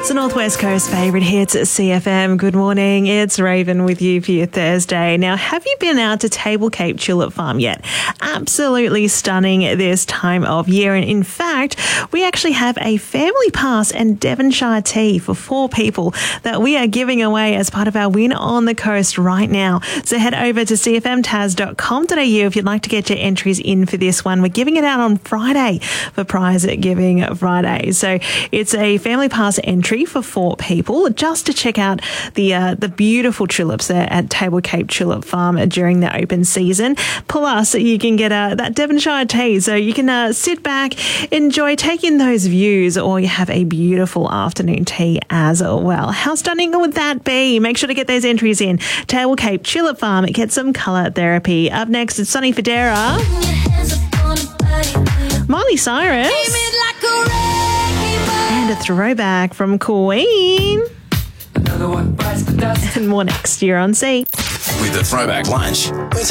It's the Northwest Coast favourite hits at CFM. Good morning, it's Raven with you for your Thursday. Now, have you been out to Table Cape Tulip Farm yet? Absolutely stunning this time of year. And in fact, we actually have a family pass and Devonshire tea for 4 people that we are giving away as part of our Win on the Coast right now. So head over to cfmtas.com.au if you'd like to get your entries in for this one. We're giving it out on Friday for Prize Giving Friday. So it's a family pass entry for 4 people just to check out the beautiful tulips there at Table Cape Tulip Farm during the open season. Plus, you can get that Devonshire tea, so you can sit back, enjoy, take in those views, or you have a beautiful afternoon tea as well. How stunning would that be? Make sure to get those entries in. Table Cape Tulip Farm, get some colour therapy. Up next, it's Sonny Fodera, Miley Cyrus, and a throwback from Queen. Another one bites the dust. And more next year on C. With the Throwback Lunch, we take